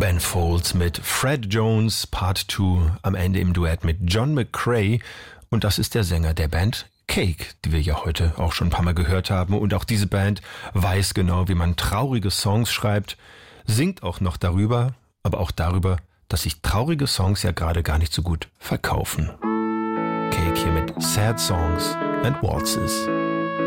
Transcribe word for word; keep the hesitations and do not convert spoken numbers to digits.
Ben Folds mit Fred Jones, Part zwei, am Ende im Duett mit John McCrae. Und das ist der Sänger der Band Cake, die wir ja heute auch schon ein paar Mal gehört haben. Und auch diese Band weiß genau, wie man traurige Songs schreibt, singt auch noch darüber, aber auch darüber, dass sich traurige Songs ja gerade gar nicht so gut verkaufen. Cake hier mit Sad Songs and Waltzes.